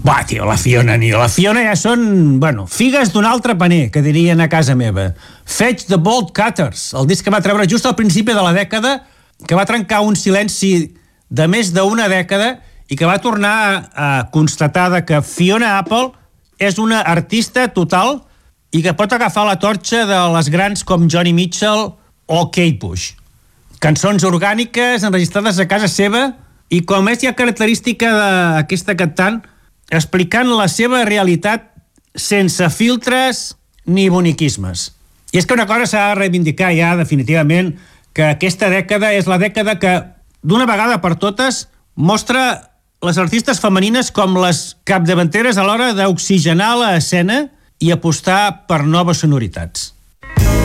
Va, tio, la Fiona Neal. La Fiona ja són, figues d'un altre paner, que dirien a casa meva. Fetch the Bolt Cutters, el disc que va treure just al principi de la dècada, que va trencar un silenci de més d'una dècada i que va tornar a constatar que Fiona Apple és una artista total i que pot agafar la torxa de les grans com Joni Mitchell o Kate Bush. Cançons orgàniques enregistrades a casa seva i, com és ja característica d'aquesta cantant, explicant la seva realitat sense filtres ni boniquismes. I és que una cosa s'ha de reivindicar ja definitivament, que aquesta dècada és la dècada que, d'una vegada per totes, mostra les artistes femenines com les capdavanteres a l'hora d'oxigenar l'escena i apostar per noves sonoritats.